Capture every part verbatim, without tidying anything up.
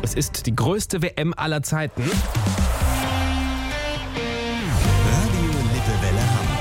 Es ist die größte W M aller Zeiten. Radio Lippewelle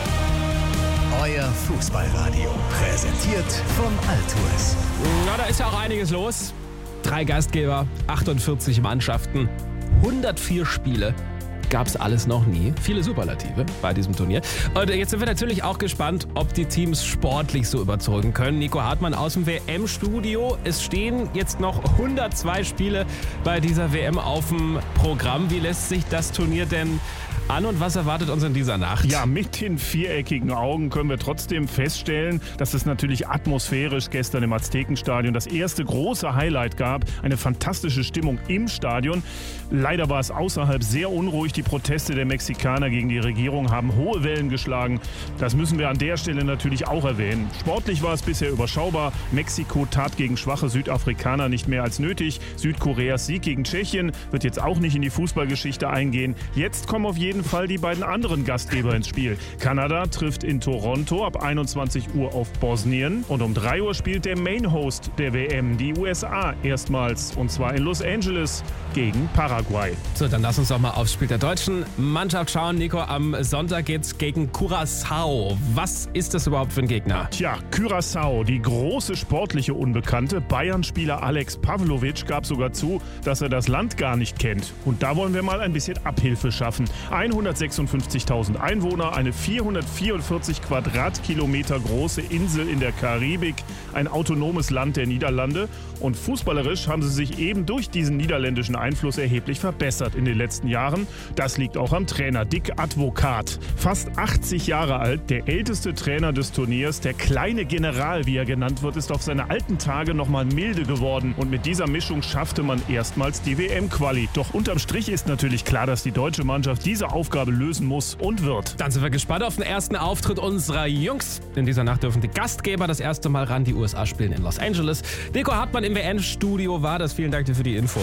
Hamm. Euer Fußballradio. Präsentiert von Altours. Na, da ist ja auch einiges los. Drei Gastgeber, achtundvierzig Mannschaften, hundertvier Spiele. Gab es alles noch nie. Viele Superlative bei diesem Turnier. Und jetzt sind wir natürlich auch gespannt, ob die Teams sportlich so überzeugen können. Nico Hartmann aus dem W M-Studio. Es stehen jetzt noch hundertzwei Spiele bei dieser W M auf dem Programm. Wie lässt sich das Turnier denn an und was erwartet uns in dieser Nacht? Ja, mit den viereckigen Augen können wir trotzdem feststellen, dass es natürlich atmosphärisch gestern im Aztekenstadion das erste große Highlight gab. Eine fantastische Stimmung im Stadion. Leider war es außerhalb sehr unruhig. Die Proteste der Mexikaner gegen die Regierung haben hohe Wellen geschlagen. Das müssen wir an der Stelle natürlich auch erwähnen. Sportlich war es bisher überschaubar. Mexiko tat gegen schwache Südafrikaner nicht mehr als nötig. Südkoreas Sieg gegen Tschechien wird jetzt auch nicht in die Fußballgeschichte eingehen. Jetzt kommen auf jeden Fall die beiden anderen Gastgeber ins Spiel. Kanada trifft in Toronto ab einundzwanzig Uhr auf Bosnien und um drei Uhr spielt der Main-Host der W M, die U S A, erstmals, und zwar in Los Angeles gegen Paraguay. So, dann lass uns doch mal aufs Spiel der deutschen Mannschaft schauen. Nico, am Sonntag geht's gegen Curaçao. Was ist das überhaupt für ein Gegner? Tja, Curaçao, die große sportliche Unbekannte. Bayern-Spieler Alex Pavlovic gab sogar zu, dass er das Land gar nicht kennt. Und da wollen wir mal ein bisschen Abhilfe schaffen. hundertsechsundfünfzigtausend Einwohner, eine vierhundertvierundvierzig Quadratkilometer große Insel in der Karibik, ein autonomes Land der Niederlande. Und fußballerisch haben sie sich eben durch diesen niederländischen Einfluss erheblich verbessert in den letzten Jahren. Das liegt auch am Trainer Dick Advocaat. Fast achtzig Jahre alt, der älteste Trainer des Turniers, der kleine General, wie er genannt wird, ist auf seine alten Tage nochmal milde geworden. Und mit dieser Mischung schaffte man erstmals die W M-Quali. Doch unterm Strich ist natürlich klar, dass die deutsche Mannschaft diese Aufgabe lösen muss und wird. Dann sind wir gespannt auf den ersten Auftritt unserer Jungs. In dieser Nacht dürfen die Gastgeber das erste Mal ran. Die U S A spielen in Los Angeles. Nico Hartmann im W M-Studio war das. Vielen Dank dir für die Infos.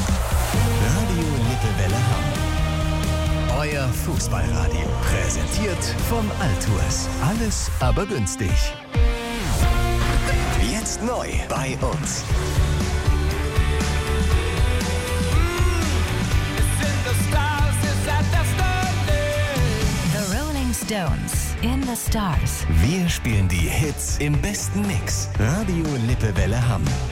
Radio Lippewelle Hamm. Euer Fußballradio. Präsentiert von Altours. Alles aber günstig. Jetzt neu bei uns. Stones in the Stars. Wir spielen die Hits im besten Mix. Radio Lippewelle Hamm.